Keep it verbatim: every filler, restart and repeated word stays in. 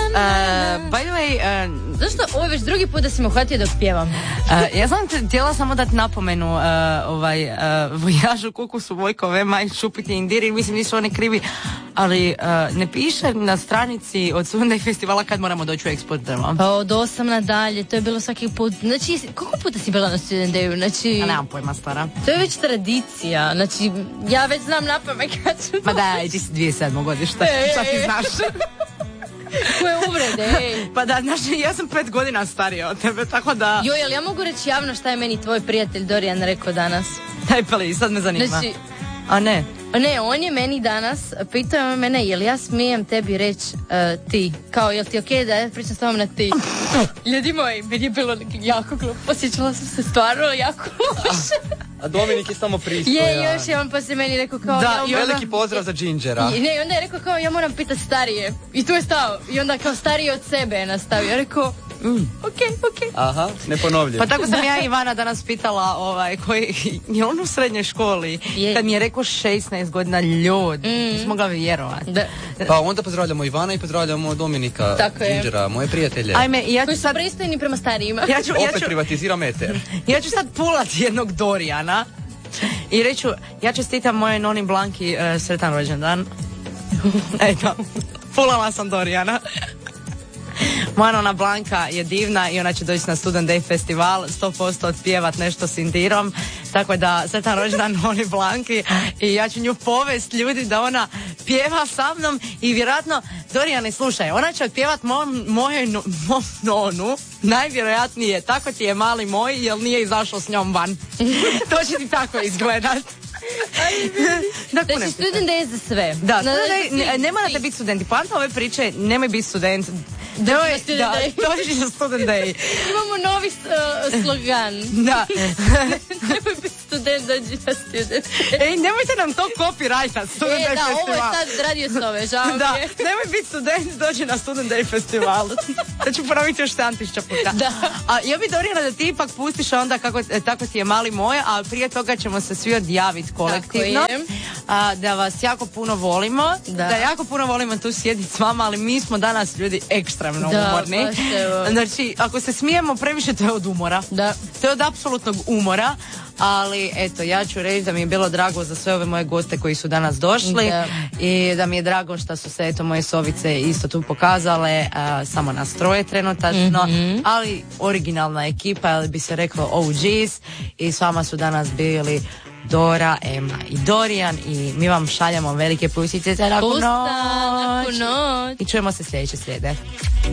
Uh, by the way, uh, zašto ovo je već drugi put da si me uhvatio dok pjevam? Uh, ja sam te htjela samo dati napomenu uh, ovaj, uh, Vojažu, Kukusu, Vojkove, Maj, Šupitnje, Indiri, mislim nisu oni krivi, ali uh, ne piše na stranici od Sunday festivala kad moramo doći u Export drvo. Pa od osam nadalje, to je bilo svaki put, znači koliko puta si bila na Student Dayu? Znači, a nemam pojma, stara. To je već tradicija, znači ja već znam napamet kad ću doći. Ma da, ti si dvije sedmo godišta, šta ti znaš? Koje uvrede, ej. Pa da, znaš, ja sam pet godina starija od tebe, tako da... Joj, ali ja mogu reći javno šta je meni tvoj prijatelj Dorijan rekao danas? Daj pali, sad me zanima. Znači, a ne? Ne, on je meni danas pitao mene, jel ja smijem tebi reći uh, ti? Kao, jel ti okej okay da ja pričam s tobom na ti? Ljudi moji, meni je bilo jako glupo, osjećala sam se stvarno jako loše. A Dominik je samo pristojan. Je, još je on pa se meni rekao kao... Da, ja, i onda... veliki pozdrav za Gingera. I, ne, i onda je rekao kao, ja moram pitati starije. I tu je stao. I onda kao starije od sebe je nastavio. Ja rekao, mm. okej, okej. Aha, ne ponovljujem. Pa tako sam ja Ivana danas pitala, ovaj, koji je on u srednjoj školi, je. Kad mi je rekao šesnaest godina, ljud, mm. nisam mogla vjerovati. Da. Pa onda pozdravljamo Ivana i pozdravljamo Dominika, Gingera, moje prijatelje. Ajme, ja ću koji su sad... pristojni prema starijima. Ja ću, Opet ja ću... privatiziram eter. Ja ću sad pulati jednog Dorijana i reću, ja čestitam moje noni Blanki uh, sretan rođendan. Eto, pulala sam Dorijana. Moja nona Blanka je divna i ona će doći na Student Day festival, sto posto otpjevat nešto s Indirom, tako da sretan rođendan noni Blanki i ja ću nju povest ljudi da ona pjeva sa mnom i vjerojatno, Dorijane, slušaj, ona će otpjevat mom, moje, no, mom nonu, najvjerojatnije, tako ti je mali moj, jer nije izašao s njom van. To će ti tako izgledat. Znači, Student Day je za sve. Da, no, ne, ne morate biti studenti. Poanta ove priče, nemoj biti student. Dođi na Student da, Day. Dođi na Student Day. Imamo novi uh, slogan. Da. Nemoj biti student, dođi na Student Day. Ej, nemojte nam to copyrightat, Student e, Day da, festival. ovo je sad radio s ove, žao da, mi je. nemoj biti student, dođi na Student Day festival. Da ću ponoviti još sedam tisuća puta. Da. A ja bih Dorijana da ti ipak pustiš onda kako, tako ti je mali moj, a prije toga ćemo se svi odjaviti kolektivno. A, da vas jako puno volimo, da. da jako puno volimo tu sjediti s vama, ali mi smo danas ljudi ekstremno da, umorni. Pa znači, ako se smijemo previše, to je od umora. Da. To je od apsolutnog umora, ali eto, ja ću reći da mi je bilo drago za sve ove moje goste koji su danas došli da. I da mi je drago što su se eto moje sovice isto tu pokazale, a, samo nas troje trenutačno, mm-hmm. ali originalna ekipa, ali bi se reklo O Gs i s vama su danas bili Dora, Ema i Dorijan i mi vam šaljamo velike pusice za laku noć. I čujemo se sljedeće srijede.